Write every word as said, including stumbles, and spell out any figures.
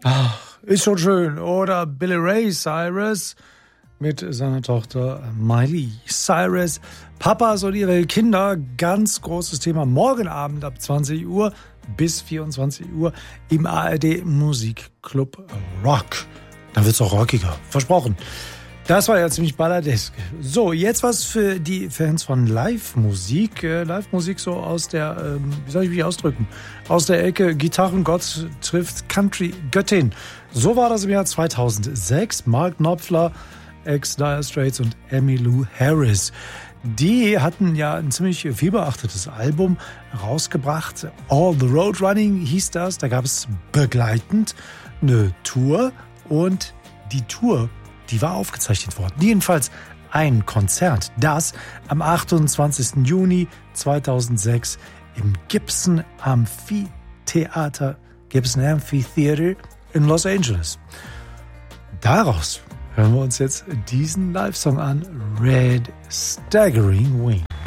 Ach, ist schon schön. Oder Billy Ray Cyrus mit seiner Tochter Miley Cyrus. Papas und ihre Kinder, ganz großes Thema. Morgen Abend ab zwanzig Uhr bis vierundzwanzig Uhr im A R D Musikclub Rock. Dann wird's auch rockiger. Versprochen. Das war ja ziemlich balladesk. So, jetzt was für die Fans von Live-Musik. Äh, Live-Musik so aus der, ähm, wie soll ich mich ausdrücken? Aus der Ecke Gitarrengott trifft Country-Göttin. So war das im Jahr zweitausendsechs. Mark Knopfler, ex-Dire Straits und Emmylou Harris. Die hatten ja ein ziemlich vielbeachtetes Album rausgebracht. All the Road Running hieß das. Da gab es begleitend eine Tour und die Tour, die war aufgezeichnet worden. Jedenfalls ein Konzert, das am achtundzwanzigsten Juni zweitausendsechs im Gibson Amphitheater, Gibson Amphitheater in Los Angeles. Daraus hören wir uns jetzt diesen Live-Song an, Red Staggering Wings.